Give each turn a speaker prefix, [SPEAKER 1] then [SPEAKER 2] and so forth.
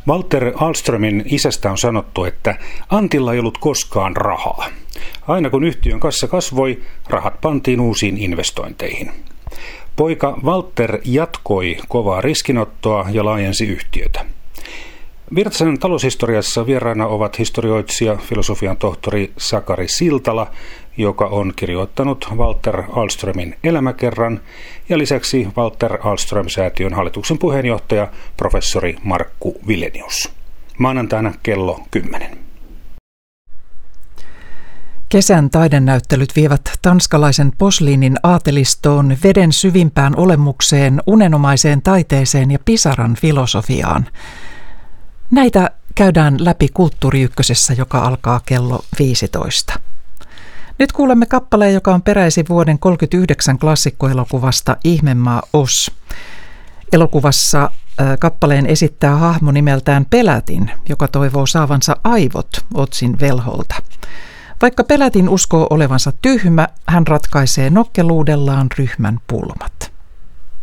[SPEAKER 1] Walter Ahlströmin isästä on sanottu, että Antilla ei ollut koskaan rahaa. Aina kun yhtiön kassa kasvoi, rahat pantiin uusiin investointeihin. Poika Walter jatkoi kovaa riskinottoa ja laajensi yhtiötä. Virtasen taloushistoriassa vieraana ovat historioitsija, filosofian tohtori Sakari Siltala, joka on kirjoittanut Walter Ahlströmin elämäkerran, ja lisäksi Walter Ahlström-säätiön hallituksen puheenjohtaja professori Markku Vilenius. Maanantaina kello 10.
[SPEAKER 2] Kesän taidenäyttelyt vievät tanskalaisen posliinin aatelistoon, veden syvimpään olemukseen, unenomaiseen taiteeseen ja pisaran filosofiaan. Näitä käydään läpi Kulttuuri Ykkösessä, joka alkaa kello 15. Nyt kuulemme kappaleen, joka on peräisin vuoden 1939 klassikkoelokuvasta Ihmemaa Oz. Elokuvassa kappaleen esittää hahmo nimeltään Pelätin, joka toivoo saavansa aivot Ozin velholta. Vaikka Pelätin uskoo olevansa tyhmä, hän ratkaisee nokkeluudellaan ryhmän pulmat.